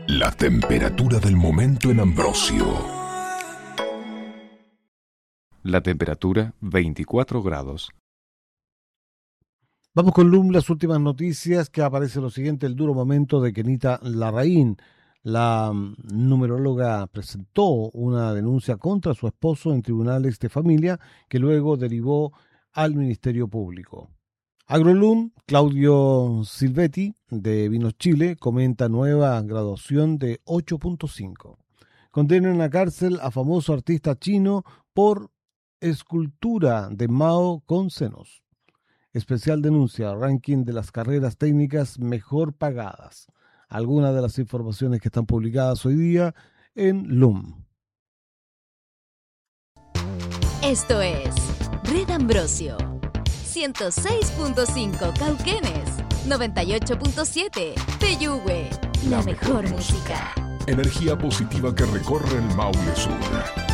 La temperatura del momento en Ambrosio. La temperatura 24 grados. Vamos con LUM, las últimas noticias, que aparece lo siguiente: el duro momento de Kenita Larraín. La numeróloga presentó una denuncia contra su esposo en tribunales de familia, que luego derivó al Ministerio Público. AgroLUM, Claudio Silvetti, de Vinos Chile, comenta nueva graduación de 8.5. Condenan a cárcel a famoso artista chino por escultura de Mao con senos. Especial denuncia, ranking de las carreras técnicas mejor pagadas. Algunas de las informaciones que están publicadas hoy día en LUM. Esto es Red Ambrosio, 106.5 Cauquenes, 98.7 Peyúgue, la mejor música. Energía positiva que recorre el Maule Sur.